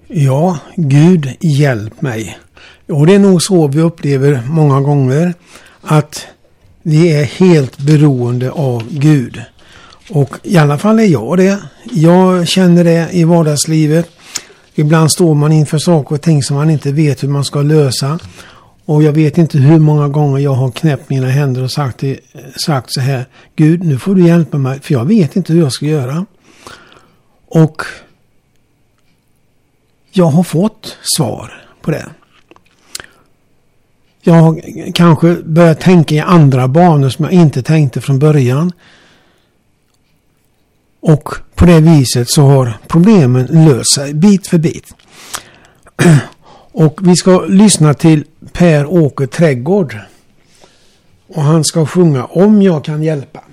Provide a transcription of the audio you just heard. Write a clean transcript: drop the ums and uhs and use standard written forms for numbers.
Ja, Gud hjälp mig. Och det är nog så vi upplever många gånger att vi är helt beroende av Gud. Och i alla fall är jag det. Jag känner det i vardagslivet. Ibland står man inför saker och ting som man inte vet hur man ska lösa. Och jag vet inte hur många gånger jag har knäppt mina händer och sagt så här: Gud, nu får du hjälpa mig, för jag vet inte hur jag ska göra. Och jag har fått svar på det. Jag har kanske börjat tänka i andra banor som jag inte tänkte från början. Och på det viset så har problemen löst sig bit för bit. Och vi ska lyssna till Per-Åke Trädgård. Och han ska sjunga Om jag kan hjälpa.